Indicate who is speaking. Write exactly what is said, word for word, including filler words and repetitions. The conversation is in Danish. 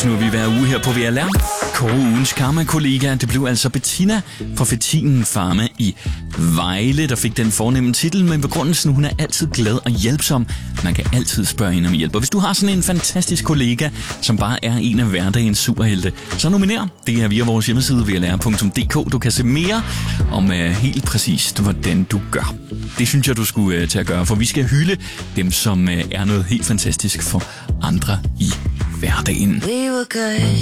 Speaker 1: nu vi hver uge her på V L R. Kåre ugens karma-kollega, det blev altså Bettina fra Fettinen Farme i Vejle, der fik den fornemme titel, men begrundelsen, hun er altid glad og hjælpsom. Man kan altid spørge hende om hjælp. Og hvis du har sådan en fantastisk kollega, som bare er en af hverdagens superhelte, så nominer. Det er via vores hjemmeside v l r punktum d k. Du kan se mere om uh, helt præcist, hvordan du gør. Det synes jeg, du skulle uh, til at gøre, for vi skal hylde dem, som uh, er noget helt fantastisk for andre i hverdagen.
Speaker 2: We were good.